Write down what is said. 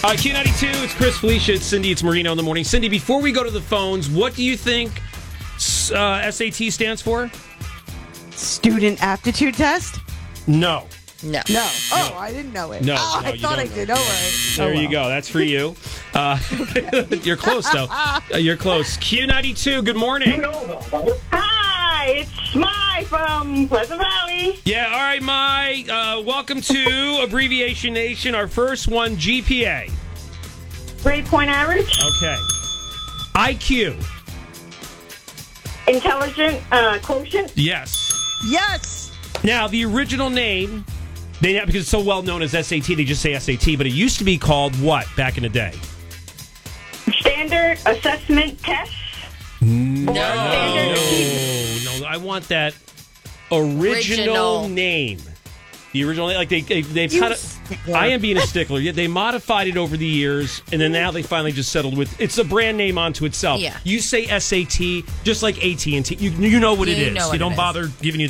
Q92, it's Chris, Felicia, it's Cindy, it's Marino in the morning. Cindy, before we go to the phones, what do you think SAT stands for? Student aptitude test? No. No. No. Oh, I didn't know it. No, Oh, no, I you thought I don't did. know. All right. There you go. That's for you. You're close, though. You're close. Q92, good morning. Hi, it's Smai from Pleasant Valley. Yeah, all right, Mai. Welcome to Abbreviation Nation. Our first one, GPA. Grade point average. Okay. IQ. Intelligent quotient. Yes. Yes. Now, the original name, because it's so well known as SAT, they just say SAT, but it used to be called what back in the day? Standard assessment test. No, I want that original name. The original name, like they've kind of. I am being a stickler. Yeah, they modified it over the years, and then now they finally just settled with it's a brand name onto itself. Yeah. You say SAT, just like AT&T. You know what it is. You don't bother giving you